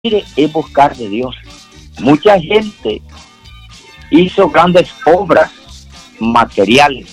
es buscar de Dios. Mucha gente hizo grandes obras materiales.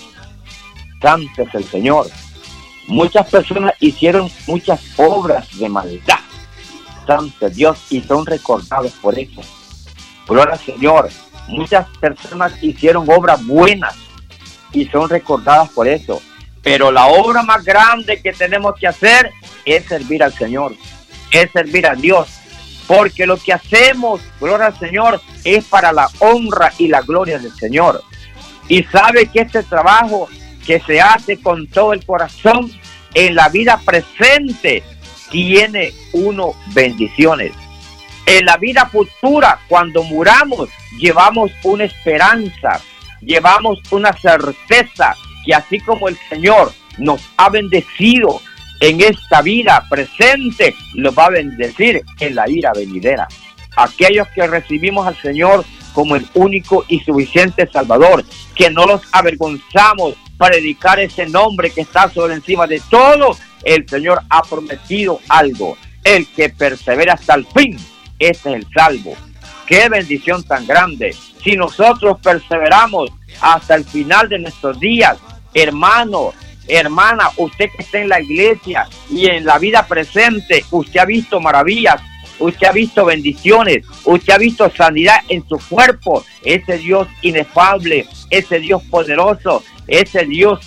Santo es el Señor. Muchas personas hicieron muchas obras de maldad. Santo es Dios, y son recordados por eso. Gloria al Señor. Muchas personas hicieron obras buenas y son recordadas por eso. Pero la obra más grande que tenemos que hacer es servir al Señor, es servir a Dios. Porque lo que hacemos, gloria al Señor, es para la honra y la gloria del Señor. Y sabe que este trabajo que se hace con todo el corazón en la vida presente tiene bendiciones. En la vida futura, cuando muramos, llevamos una esperanza, llevamos una certeza que así como el Señor nos ha bendecido en esta vida presente, lo va a bendecir en la vida venidera. Aquellos que recibimos al Señor como el único y suficiente Salvador, que no los avergonzamos para predicar ese nombre que está sobre encima de todo, el Señor ha prometido algo: el que persevera hasta el fin, ese es el salvo. ¡Qué bendición tan grande! Si nosotros perseveramos hasta el final de nuestros días, hermano, hermana, usted que está en la iglesia y en la vida presente, usted ha visto maravillas, usted ha visto bendiciones, usted ha visto sanidad en su cuerpo. Ese Dios inefable, ese Dios poderoso, ese Dios,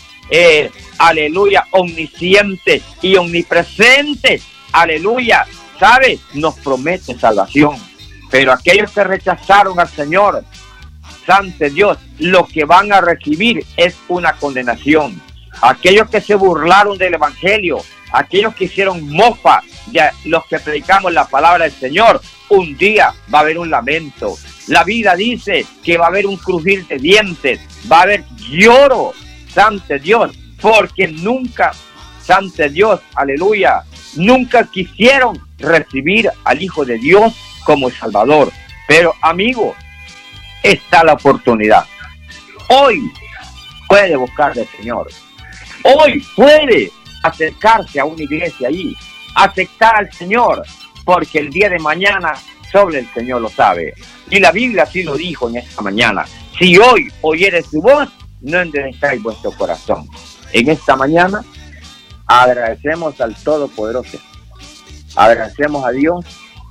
aleluya, omnisciente y omnipresente, aleluya, ¿sabe? Nos promete salvación. Pero aquellos que rechazaron al Señor, santo Dios, lo que van a recibir es una condenación. Aquellos que se burlaron del Evangelio, aquellos que hicieron mofa de los que predicamos la palabra del Señor, un día va a haber un lamento. La vida dice que va a haber un crujir de dientes, va a haber lloro, santo Dios, porque nunca, santo Dios, aleluya, nunca quisieron recibir al Hijo de Dios como el Salvador. Pero amigo, está la oportunidad. Hoy puede buscar al Señor. Hoy puede acercarse a una iglesia allí, aceptar al Señor, porque el día de mañana sobre el Señor lo sabe. Y la Biblia así lo dijo en esta mañana: si hoy oyeres su voz, no endurezcáis vuestro corazón. En esta mañana agradecemos al Todopoderoso, agradecemos a Dios,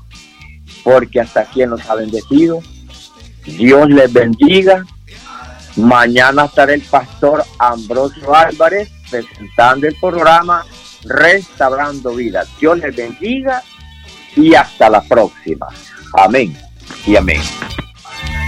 porque hasta aquí nos ha bendecido. Dios les bendiga. Mañana estará el pastor Ambrosio Álvarez presentando el programa Restaurando Vidas. Dios les bendiga y hasta la próxima. Amén y amén.